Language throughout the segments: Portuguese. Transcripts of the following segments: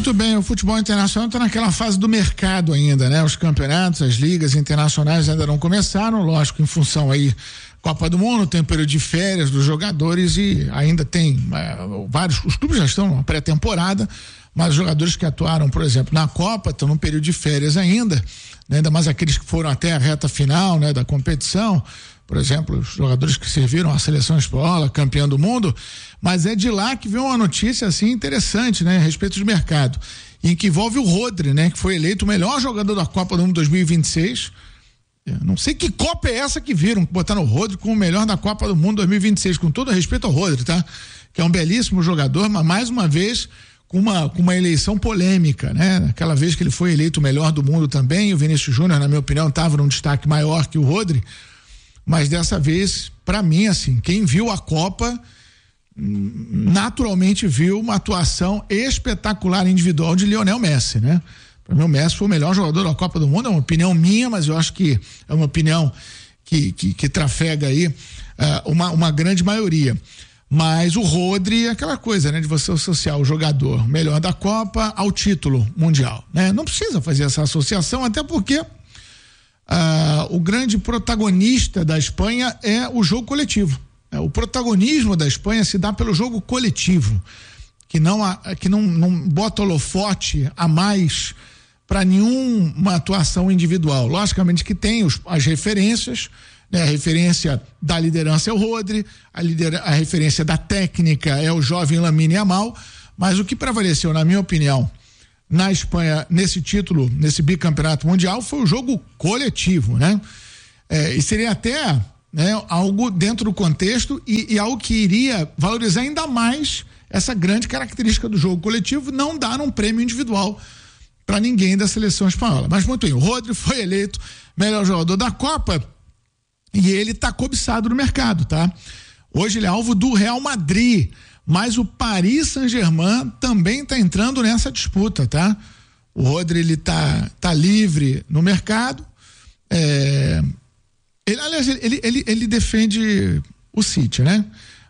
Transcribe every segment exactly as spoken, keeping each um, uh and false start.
Muito bem, o futebol internacional está naquela fase do mercado ainda, né? Os campeonatos, as ligas internacionais ainda não começaram, lógico, em função aí Copa do Mundo, tem período de férias dos jogadores e ainda tem é, vários, os clubes já estão na pré-temporada, mas os jogadores que atuaram, por exemplo, na Copa estão no período de férias ainda, né? Ainda mais aqueles que foram até a reta final, né, da competição, por exemplo, os jogadores que serviram a seleção espanhola, campeã do mundo, mas é de lá que veio uma notícia assim interessante, né, a respeito do mercado, em que envolve o Rodri, né, que foi eleito o melhor jogador da Copa do Mundo dois mil e vinte e seis. Eu não sei que Copa é essa que viram, que botaram o Rodri como o melhor da Copa do Mundo dois mil e vinte e seis, com todo respeito ao Rodri, tá? Que é um belíssimo jogador, mas mais uma vez com uma, com uma eleição polêmica, né? Aquela vez que ele foi eleito o melhor do mundo também, o Vinícius Júnior, na minha opinião, estava num destaque maior que o Rodri, mas dessa vez, para mim, assim, quem viu a Copa naturalmente viu uma atuação espetacular individual de Lionel Messi, né? Para mim o Messi foi o melhor jogador da Copa do Mundo, é uma opinião minha, mas eu acho que é uma opinião que, que, que trafega aí uh, uma, uma grande maioria. Mas o Rodri é aquela coisa, né? De você associar o jogador melhor da Copa ao título mundial, né? Não precisa fazer essa associação, até porque uh, o grande protagonista da Espanha é o jogo coletivo. O protagonismo da Espanha se dá pelo jogo coletivo, que não, que não, não bota holofote a mais para nenhuma atuação individual. Logicamente que tem os, as referências, né? A referência da liderança é o Rodri, a, lidera, a referência da técnica é o jovem Lamine Yamal, mas o que prevaleceu, na minha opinião, na Espanha, nesse título, nesse bicampeonato mundial, foi o jogo coletivo, né? É, e seria até... né, algo dentro do contexto e, e algo que iria valorizar ainda mais essa grande característica do jogo coletivo, não dar um prêmio individual para ninguém da seleção espanhola. Mas muito bem, o Rodri foi eleito melhor jogador da Copa e ele está cobiçado no mercado, tá? Hoje ele é alvo do Real Madrid, mas o Paris Saint-Germain também está entrando nessa disputa, tá? O Rodri, ele tá, tá livre no mercado, é... Ele, aliás, ele, ele, ele defende o City, né?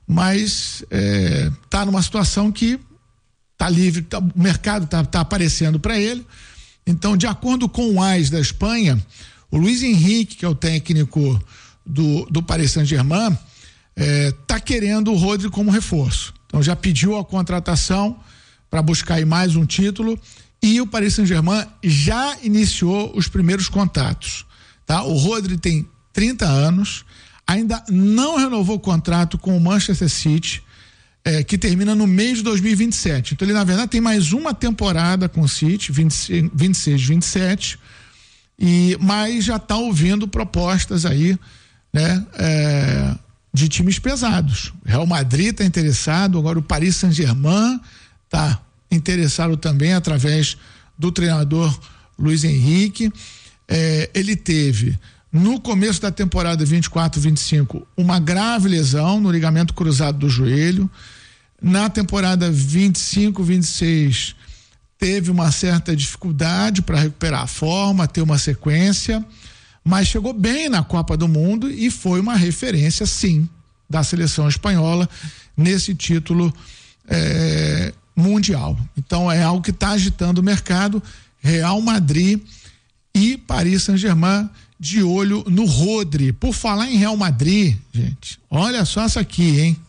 Mas é, tá numa situação que tá livre, tá, o mercado tá, tá aparecendo para ele. Então, de acordo com o A S da Espanha, o Luiz Henrique, que é o técnico do, do Paris Saint-Germain, é, tá querendo o Rodri como reforço. Então, já pediu a contratação para buscar aí mais um título e o Paris Saint-Germain já iniciou os primeiros contatos, tá? O Rodri tem trinta anos, ainda não renovou o contrato com o Manchester City, eh, que termina no mês de dois mil e vinte e sete. Então ele, na verdade, tem mais uma temporada com o City, vinte e seis, vinte e sete, e, mas já está ouvindo propostas aí, né, eh, de times pesados. Real Madrid está interessado, agora o Paris Saint-Germain está interessado também através do treinador Luiz Henrique. Eh, ele teve no começo da temporada vinte e quatro, vinte e cinco, uma grave lesão no ligamento cruzado do joelho. Na temporada vinte e cinco, vinte e seis, teve uma certa dificuldade para recuperar a forma, ter uma sequência, mas chegou bem na Copa do Mundo e foi uma referência, sim, da seleção espanhola nesse título eh, mundial. Então é algo que está agitando o mercado. Real Madrid e Paris Saint-Germain de olho no Rodri. Por falar em Real Madrid, gente, olha só essa aqui, hein?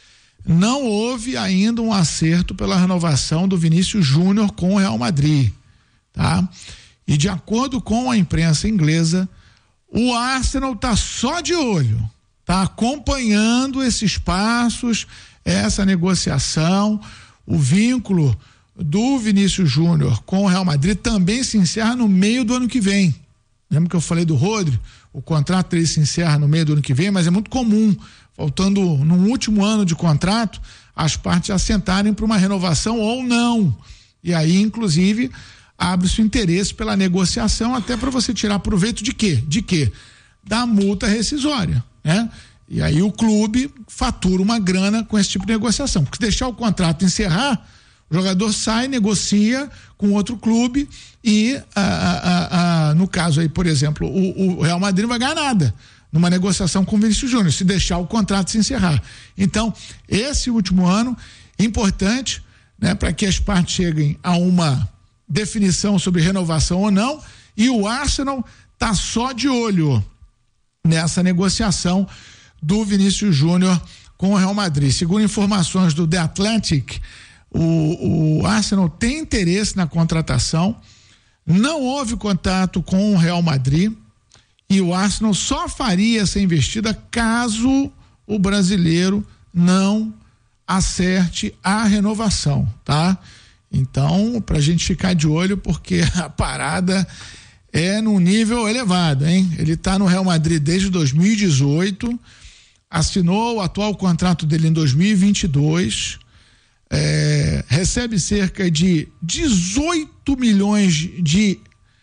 Não houve ainda um acerto pela renovação do Vinícius Júnior com o Real Madrid, tá? E de acordo com a imprensa inglesa, o Arsenal tá só de olho, tá acompanhando esses passos, essa negociação. O vínculo do Vinícius Júnior com o Real Madrid também se encerra no meio do ano que vem. Lembra que eu falei do Rodri? O contrato dele se encerra no meio do ano que vem, mas é muito comum, faltando no último ano de contrato, as partes assentarem para uma renovação ou não. E aí, inclusive, abre-se o interesse pela negociação, até para você tirar proveito de quê? De quê? Da multa rescisória, né? E aí o clube fatura uma grana com esse tipo de negociação, porque se deixar o contrato encerrar, o jogador sai, negocia com outro clube e, ah, ah, ah, no caso aí, por exemplo, o, o Real Madrid não vai ganhar nada numa negociação com o Vinícius Júnior, se deixar o contrato se encerrar. Então, esse último ano, importante, né, para que as partes cheguem a uma definição sobre renovação ou não, e o Arsenal tá só de olho nessa negociação do Vinícius Júnior com o Real Madrid. Segundo informações do The Athletic, o, o Arsenal tem interesse na contratação, não houve contato com o Real Madrid e o Arsenal só faria essa investida caso o brasileiro não acerte a renovação, tá? Então, pra gente ficar de olho, porque a parada é num nível elevado, hein? Ele tá no Real Madrid desde dois mil e dezoito, assinou o atual contrato dele em dois mil e vinte e dois, é, recebe cerca de dezoito milhões de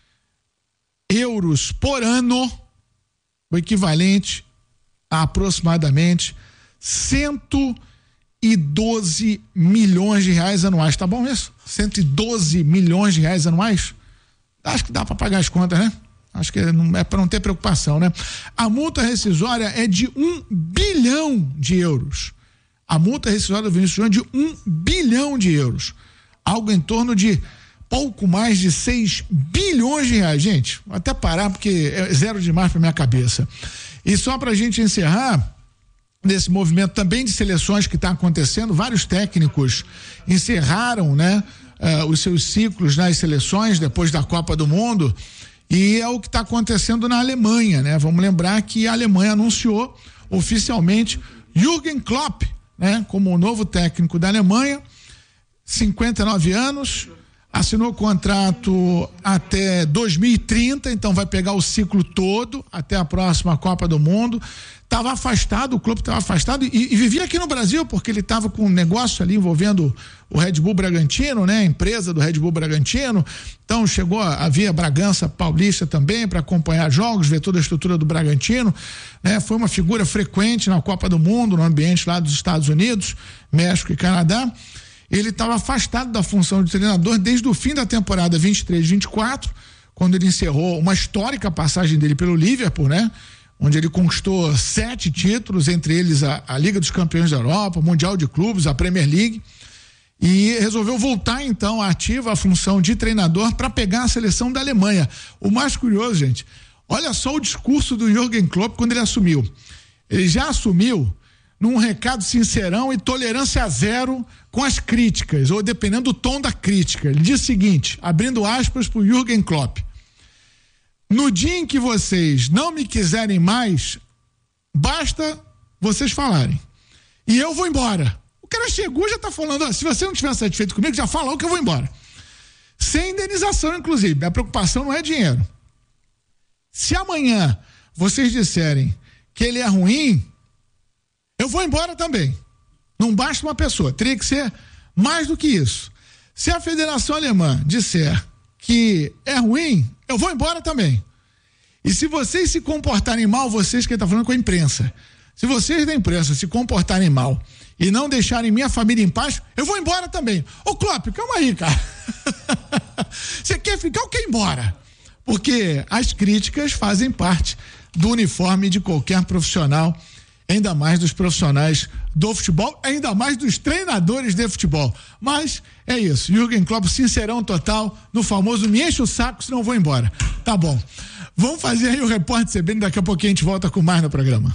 euros por ano, o equivalente a aproximadamente cento e doze milhões de reais anuais, tá bom isso? cento e doze milhões de reais anuais? Acho que dá para pagar as contas, né? Acho que é, é para não ter preocupação, né? A multa rescisória é de um bilhão de euros. A multa rescisória do Vinícius Júnior é de um bilhão de euros. Algo em torno de pouco mais de seis bilhões de reais. Gente, vou até parar porque é zero demais para minha cabeça. E só para a gente encerrar, nesse movimento também de seleções que está acontecendo, vários técnicos encerraram, né, uh, os seus ciclos nas seleções depois da Copa do Mundo, e é o que está acontecendo na Alemanha, né? Vamos lembrar que a Alemanha anunciou oficialmente Jürgen Klopp, né, como o novo técnico da Alemanha, cinquenta e nove anos, assinou contrato até dois mil e trinta, então vai pegar o ciclo todo até a próxima Copa do Mundo. Estava afastado, o clube estava afastado e, e vivia aqui no Brasil, porque ele estava com um negócio ali envolvendo o Red Bull Bragantino, né? A empresa do Red Bull Bragantino. Então chegou a, a via Bragança Paulista também para acompanhar jogos, ver toda a estrutura do Bragantino, né? Foi uma figura frequente na Copa do Mundo, no ambiente lá dos Estados Unidos, México e Canadá. Ele estava afastado da função de treinador desde o fim da temporada vinte e três vinte e quatro, quando ele encerrou uma histórica passagem dele pelo Liverpool, né? Onde ele conquistou sete títulos, entre eles a, a Liga dos Campeões da Europa, o Mundial de Clubes, a Premier League, e resolveu voltar então à ativa a função de treinador para pegar a seleção da Alemanha. O mais curioso, gente, olha só o discurso do Jürgen Klopp quando ele assumiu. Ele já assumiu num recado sincerão e tolerância zero com as críticas, ou dependendo do tom da crítica. Ele diz o seguinte, abrindo aspas para o Jürgen Klopp: no dia em que vocês não me quiserem mais, basta vocês falarem. E eu vou embora. O cara chegou e já tá falando, ó, se você não estiver satisfeito comigo, já fala que eu vou embora. Sem indenização, inclusive. A preocupação não é dinheiro. Se amanhã vocês disserem que ele é ruim, eu vou embora também. Não basta uma pessoa, teria que ser mais do que isso. Se a Federação Alemã disser que é ruim, eu vou embora também. E se vocês se comportarem mal, vocês que estão falando com a imprensa, se vocês da imprensa se comportarem mal e não deixarem minha família em paz, eu vou embora também. Ô Klopp, calma aí, cara. Você quer ficar ou quer ir embora? Porque as críticas fazem parte do uniforme de qualquer profissional, ainda mais dos profissionais do futebol, ainda mais dos treinadores de futebol. Mas é isso, Jürgen Klopp, sincerão total, no famoso me enche o saco, senão eu vou embora. Tá bom. Vamos fazer aí o repórter C B N, daqui a pouquinho a gente volta com mais no programa.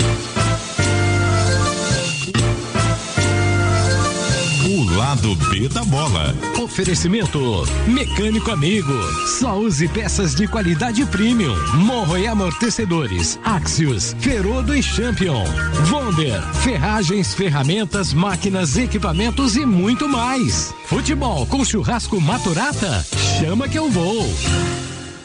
O lado B da bola. Oferecimento Mecânico Amigo. Só use peças de qualidade premium. Morro e amortecedores. Axios, Ferodo e Champion. Wonder, ferragens, ferramentas, máquinas, equipamentos e muito mais. Futebol com churrasco Maturata? Chama que eu vou.